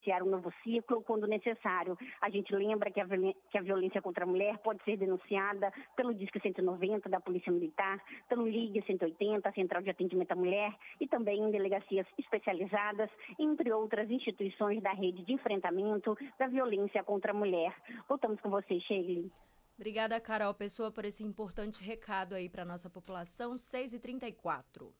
iniciar um novo ciclo quando necessário. A gente lembra que a violência contra a mulher pode ser denunciada pelo Disque 190 da Polícia Militar, pelo Ligue 180, a Central de Atendimento à Mulher, e também em delegacias especializadas, entre outras instituições da rede de enfrentamento da violência contra a mulher. Voltamos com você, Sheila. Obrigada, Carol Pessoa, por esse importante recado aí para a nossa população. 6h34.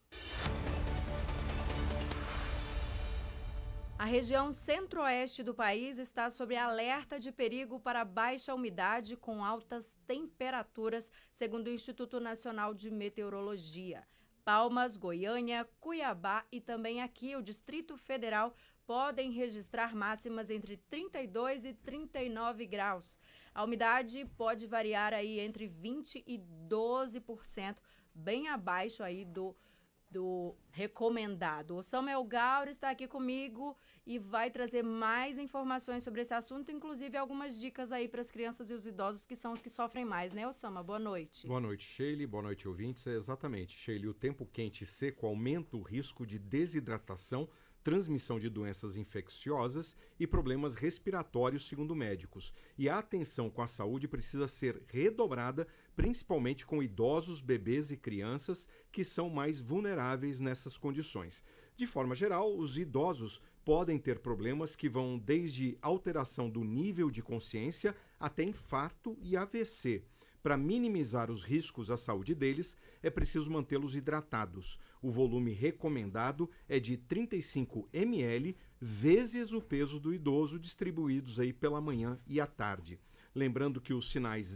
A região centro-oeste do país está sob alerta de perigo para baixa umidade com altas temperaturas, segundo o Instituto Nacional de Meteorologia. Palmas, Goiânia, Cuiabá e também aqui o Distrito Federal podem registrar máximas entre 32 e 39 graus. A umidade pode variar aí entre 20% e 12%, bem abaixo aí do recomendado. O Samuel Gaur está aqui comigo e vai trazer mais informações sobre esse assunto, inclusive algumas dicas aí para as crianças e os idosos, que são os que sofrem mais, né, Osama? Boa noite. Boa noite, Sheila. Boa noite, ouvintes. Exatamente, Sheila. O tempo quente e seco aumenta o risco de desidratação, transmissão de doenças infecciosas e problemas respiratórios, segundo médicos. E a atenção com a saúde precisa ser redobrada, principalmente com idosos, bebês e crianças, que são mais vulneráveis nessas condições. De forma geral, os idosos podem ter problemas que vão desde alteração do nível de consciência até infarto e AVC. Para minimizar os riscos à saúde deles, é preciso mantê-los hidratados. O volume recomendado é de 35 ml vezes o peso do idoso, distribuídos aí pela manhã e à tarde. Lembrando que os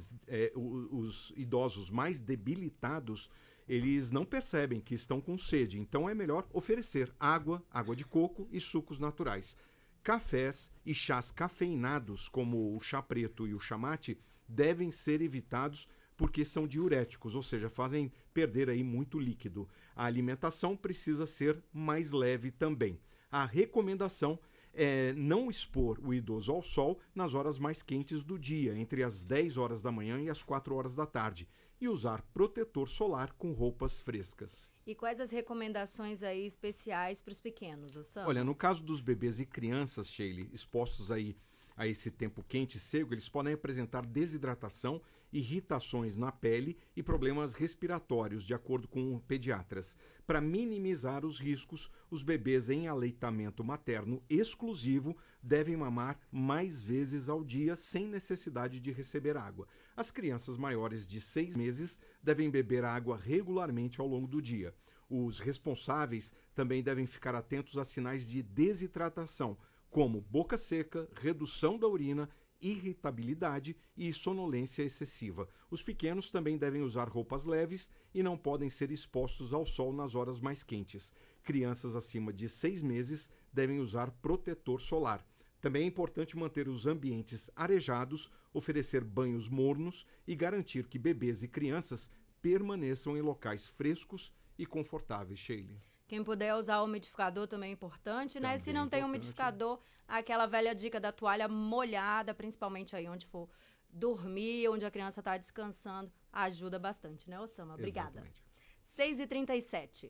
idosos mais debilitados, eles não percebem que estão com sede, então é melhor oferecer água de coco e sucos naturais. Cafés e chás cafeinados, como o chá preto e o chá mate, devem ser evitados porque são diuréticos, ou seja, fazem perder aí muito líquido. A alimentação precisa ser mais leve também. A recomendação é não expor o idoso ao sol nas horas mais quentes do dia, entre as 10 horas da manhã e as 4 horas da tarde, e usar protetor solar com roupas frescas. E quais as recomendações aí especiais para os pequenos, Osama? Olha, no caso dos bebês e crianças, Sheila, expostos aí a esse tempo quente e seco, eles podem apresentar desidratação, irritações na pele e problemas respiratórios, de acordo com pediatras. Para minimizar os riscos, os bebês em aleitamento materno exclusivo devem mamar mais vezes ao dia, sem necessidade de receber água. As crianças maiores de 6 meses devem beber água regularmente ao longo do dia. Os responsáveis também devem ficar atentos a sinais de desidratação, como boca seca, redução da urina, irritabilidade e sonolência excessiva. Os pequenos também devem usar roupas leves e não podem ser expostos ao sol nas horas mais quentes. Crianças acima de 6 meses devem usar protetor solar. Também é importante manter os ambientes arejados, oferecer banhos mornos e garantir que bebês e crianças permaneçam em locais frescos e confortáveis, Sheila. Quem puder usar o umidificador também é importante, né? Se não tem umidificador, aquela velha dica da toalha molhada, principalmente aí onde for dormir, onde a criança está descansando, ajuda bastante, né, Osama? Obrigada. Exatamente. 6h37.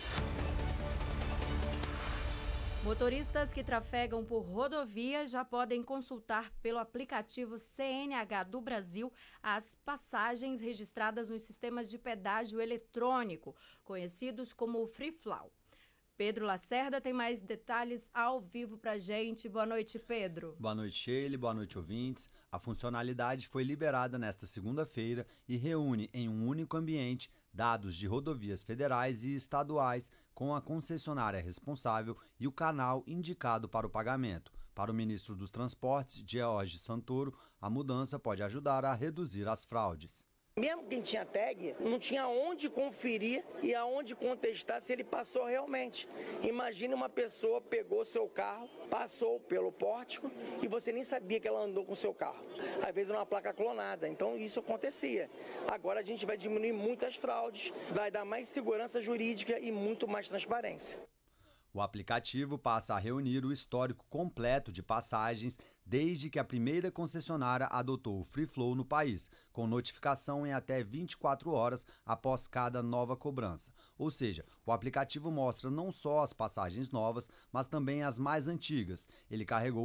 Motoristas que trafegam por rodovias já podem consultar pelo aplicativo CNH do Brasil as passagens registradas nos sistemas de pedágio eletrônico, conhecidos como o Free Flow. Pedro Lacerda tem mais detalhes ao vivo pra gente. Boa noite, Pedro. Boa noite, Sheila. Boa noite, ouvintes. A funcionalidade foi liberada nesta segunda-feira e reúne em um único ambiente dados de rodovias federais e estaduais com a concessionária responsável e o canal indicado para o pagamento. Para o ministro dos Transportes, George Santoro, a mudança pode ajudar a reduzir as fraudes. Mesmo quem tinha tag, não tinha onde conferir e aonde contestar se ele passou realmente. Imagine uma pessoa pegou seu carro, passou pelo pórtico e você nem sabia que ela andou com seu carro. Às vezes uma placa clonada, então isso acontecia. Agora a gente vai diminuir muitas fraudes, vai dar mais segurança jurídica e muito mais transparência. O aplicativo passa a reunir o histórico completo de passagens desde que a primeira concessionária adotou o Free Flow no país, com notificação em até 24 horas após cada nova cobrança. Ou seja, o aplicativo mostra não só as passagens novas, mas também as mais antigas. Ele carregou